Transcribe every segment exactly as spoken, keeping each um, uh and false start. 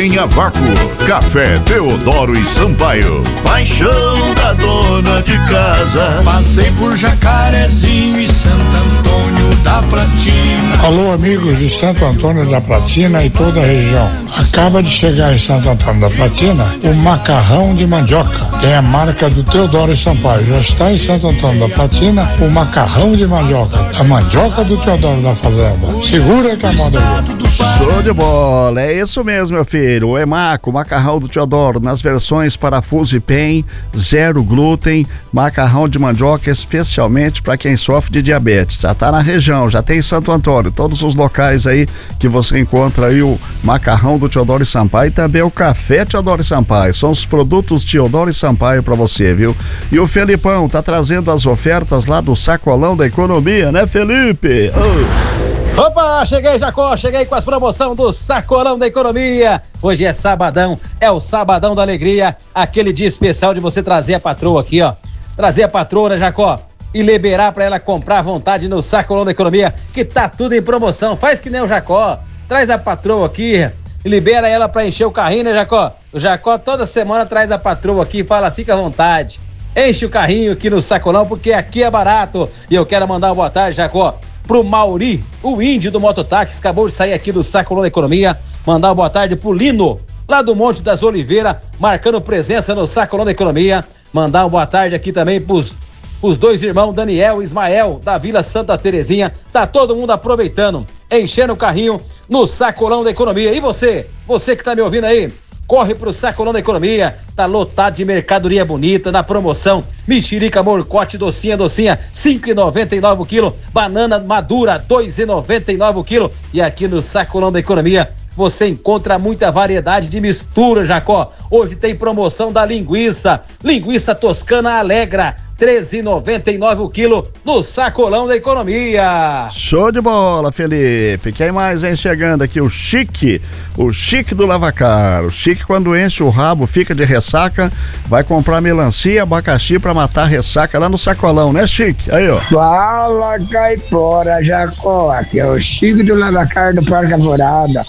tem a vácuo. Café Teodoro e Sampaio, paixão da dona de casa. Passei por Jacarezinho e Santo Antônio da Platina. Alô, amigos de Santo Antônio da Platina e toda a região. Acaba de chegar em Santo Antônio da Platina o macarrão de mandioca. Tem a marca do Teodoro e Sampaio. Já está em Santo Antônio da Platina o macarrão de mandioca. A mandioca do Teodoro da Fazenda. Segura que a moda é. Show de bola, é isso mesmo, meu filho. O Emaco, macarrão do Teodoro, nas versões parafuso e pen, zero glúten, macarrão de mandioca especialmente para quem sofre de diabetes. Já tá na região, já tem em Santo Antônio, todos os locais aí que você encontra aí o macarrão do Teodoro e Sampaio e também o café Teodoro e Sampaio. São os produtos Teodoro e Sampaio para você, viu? E o Felipão tá trazendo as ofertas lá do Sacolão da Economia, né, Felipe? Oh. Opa, cheguei, Jacó, cheguei com as promoções do Sacolão da Economia. Hoje é sabadão, é o sabadão da alegria, aquele dia especial de você trazer a patroa aqui, ó. Trazer a patroa, né, Jacó? E liberar pra ela comprar à vontade no Sacolão da Economia, que tá tudo em promoção. Faz que nem o Jacó, traz a patroa aqui e libera ela pra encher o carrinho, né, Jacó? O Jacó toda semana traz a patroa aqui e fala, fica à vontade. Enche o carrinho aqui no Sacolão, porque aqui é barato. E eu quero mandar uma boa tarde, Jacó, pro Mauri, o índio do mototáxi, acabou de sair aqui do Sacolão da Economia. Mandar uma boa tarde pro Lino, lá do Monte das Oliveiras, marcando presença no Sacolão da Economia. Mandar uma boa tarde aqui também pros, pros dois irmãos Daniel e Ismael, da Vila Santa Terezinha. Tá todo mundo aproveitando, enchendo o carrinho no Sacolão da Economia. E você, você que tá me ouvindo aí, corre pro Sacolão da Economia, tá lotado de mercadoria bonita, na promoção, mexerica, morcote, docinha, docinha, cinco reais e noventa e nove o quilo, banana madura, dois reais e noventa e nove o quilo, e aqui no Sacolão da Economia você encontra muita variedade de mistura, Jacó. Hoje tem promoção da linguiça, linguiça toscana Alegra, treze reais e noventa e nove o quilo no Sacolão da Economia. Show de bola, Felipe. Quem mais vem chegando aqui? O Chique, o Chique do Lavacar. O Chique, quando enche o rabo, fica de ressaca, vai comprar melancia, abacaxi pra matar a ressaca lá no Sacolão, né, Chique? Aí, ó. Fala, caipora, Jacó. Aqui é o Chique do Lavacar do Parque Alvorada.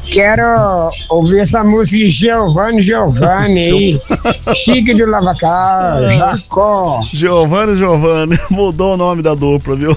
Quero ouvir essa música de Giovanni Giovanni aí. Chique do Lavacar, Jacó. Giovanni Giovanni, mudou o nome da dupla, viu?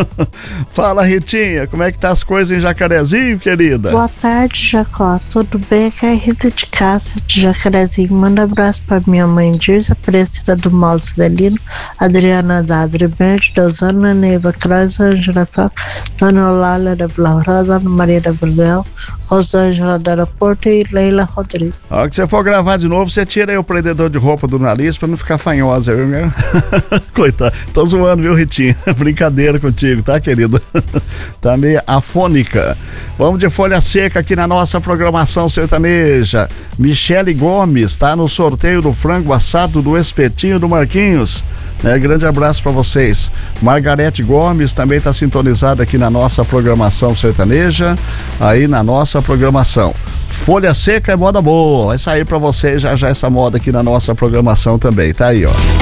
Fala, Ritinha, como é que tá as coisas em Jacarezinho, querida? Boa tarde, Jacó, tudo bem? Aqui é a Rita de Cássia, de Jacarezinho. Manda um abraço pra minha mãe Dirce, Aparecida do Maus Delino, Adriana da Adribente, Dona Neiva Croix, Angela Fá, Dona Olália da Vila Rosa, Dona Maria da Vilhel, Rosângela do Aeroporto e Leila Rodrigues. A hora que você for gravar de novo, você tira aí o prendedor de roupa do nariz pra não ficar fanhosa, viu, né? Coitado, tô zoando, viu, Ritinha? Brincadeira contigo, tá, querida? Tá meio afônica. Vamos de folha seca aqui na nossa programação sertaneja. Michele Gomes tá no sorteio do frango assado do Espetinho do Marquinhos. É, grande abraço pra vocês. Margarete Gomes também tá sintonizada aqui na nossa programação sertaneja, aí na nossa programação. Folha seca é moda boa, vai sair pra vocês já já essa moda aqui na nossa programação também, tá aí, ó.